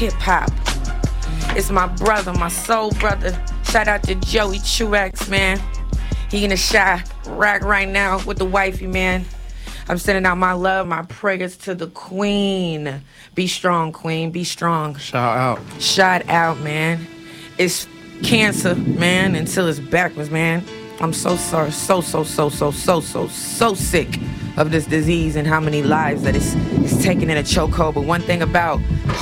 hip hop. It's my brother, my soul brother. Shout out to Joey Truax, man. He in the shot rack right now with the wifey, man. I'm sending out my love, my prayers to the queen. Be strong, queen. Be strong. Shout out. Shout out, man. It's cancer, man, until it's backwards, man. I'm so sorry. So sick of this disease and how many lives that it's taking in a chokehold. But one thing about